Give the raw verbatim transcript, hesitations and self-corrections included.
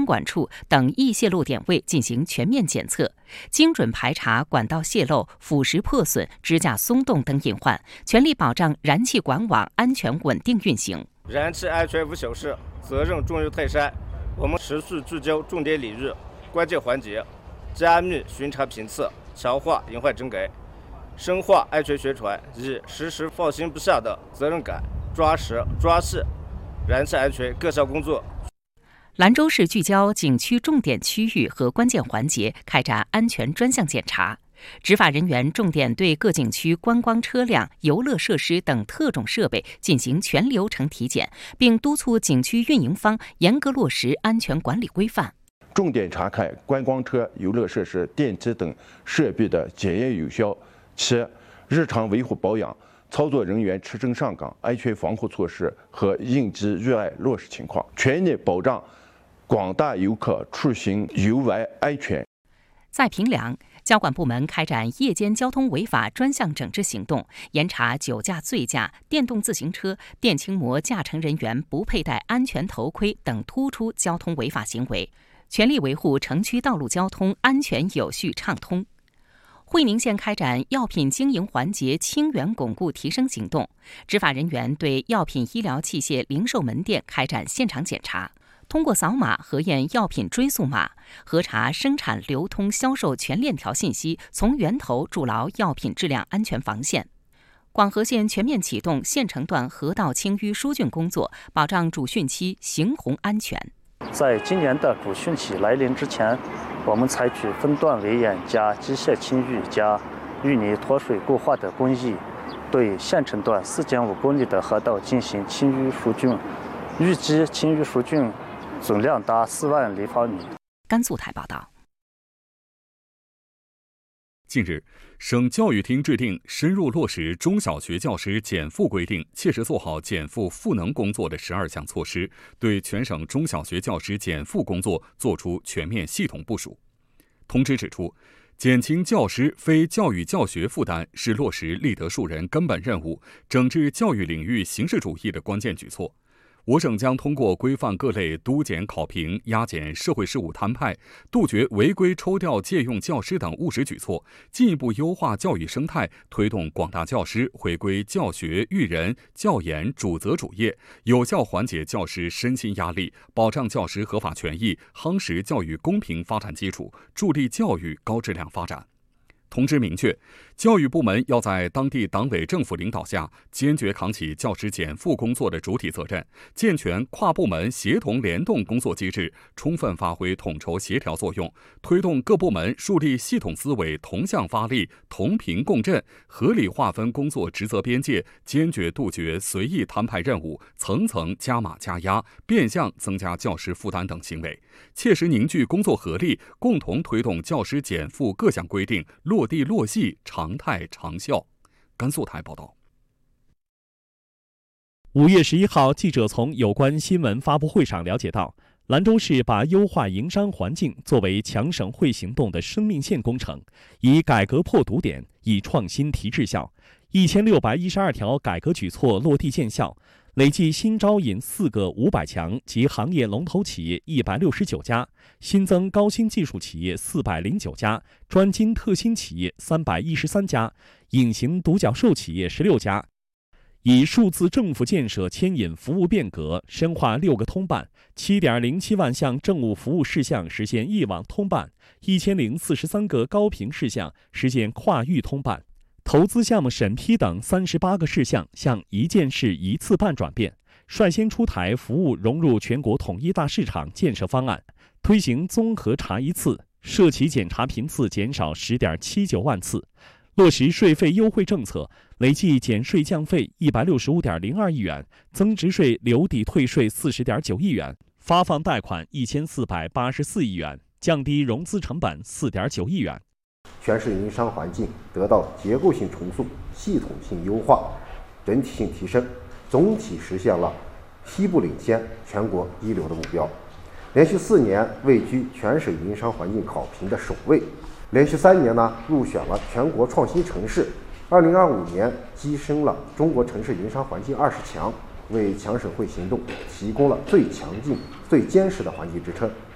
管处等易泄漏点位进行全面检测，精准排查管道泄漏、腐蚀破损、支架松动等隐患，全力保障燃气管网安全稳定运行。 燃气安全无小事，责任重于泰山。我们持续聚焦重点领域、关键环节，加密巡查评测，强化隐患整改，深化安全宣传，以时时放心不下的责任感，抓实抓细燃气安全各项工作。 兰州市聚焦景区重点区域和关键环节，开展安全专项检查。执法人员重点对各景区观光车辆、游乐设施等特种设备进行全流程体检，并督促景区运营方严格落实安全管理规范。 重点查看观光车、游乐设施、电梯等设备的检验有效，其日常维护保养、操作人员持证上岗、安全防护措施和应急预案落实情况，全力保障广大游客出行游玩安全。 在平凉，交管部门开展夜间交通违法专项整治行动，严查酒驾、醉驾、电动自行车、电轻摩驾乘人员不佩戴安全头盔等突出交通违法行为，全力维护城区道路交通安全有序畅通。会宁县开展药品经营环节清源巩固提升行动，执法人员对药品医疗器械零售门店开展现场检查，通过扫码核验药品追溯码，核查生产、流通、销售全链条信息，从源头筑牢药品质量安全防线。广河县全面启动县城段河道清淤疏浚工作，保障主汛期行洪安全。 在今年的主汛期来临之前，我们采取分段围堰加机械清淤加淤泥脱水固化的工艺，对县城段四点五公里的河道进行清淤疏浚，预计清淤疏浚总量达四万立方米。 甘肃台报道。 近日，省教育厅制定深入落实中小学教师减负规定，切实做好减负赋能工作的十二项措施，对全省中小学教师减负工作作出全面系统部署。通知指出，减轻教师非教育教学负担是落实立德树人根本任务、整治教育领域形式主义的关键举措。我省将通过规范各类督检考评、压减社会事务摊派，杜绝违规抽调借用教师等务实举措，进一步优化教育生态，推动广大教师回归教学育人、教研主责主业，有效缓解教师身心压力，保障教师合法权益，夯实教育公平发展基础，助力教育高质量发展。通知明确，教育部门要在当地党委政府领导下，坚决扛起教师减负工作的主体责任，健全跨部门协同联动工作机制，充分发挥统筹协调作用，推动各部门树立系统思维，同向发力，同频共振，合理划分工作职责边界，坚决杜绝随意摊派任务、层层加码加压、变相增加教师负担等行为，切实凝聚工作合力，共同推动教师减负各项规定落地落细、常态长效。甘肃台报道。 五月十一号，记者从有关新闻发布会上了解到，兰州市把优化营商环境作为强省会行动的生命线工程，以改革破堵点，以创新提质效，一千六百一十二条改革举措落地见效。累计新招引四个五百强及行业龙头企业一百六十九家，新增高新技术企业四百零九家，专精特新企业三百一十三家，隐形独角兽企业十六家。以数字政府建设牵引服务变革，深化六个通办，七点零七万项政务服务事项实现一网通办，一千零四十三个高频事项实现跨域通办。投资项目审批等三十八个事项向一件事一次办转变，率先出台服务融入全国统一大市场建设方案，推行综合查一次，涉企检查频次减少十点七九万次，落实税费优惠政策，累计减税降费一百六十五点零二亿元，增值税留抵退税四十点九亿元，发放贷款一千四百八十四亿元，降低融资成本四点九亿元。 全市营商环境得到结构性重塑、系统性优化、整体性提升，总体实现了西部领先、全国一流的目标。连续四年位居全省营商环境考评的首位，连续三年呢入选了全国创新城市。二零二五年跻身了中国城市营商环境二十强，为强省会行动提供了最强劲、最坚实的环境支撑。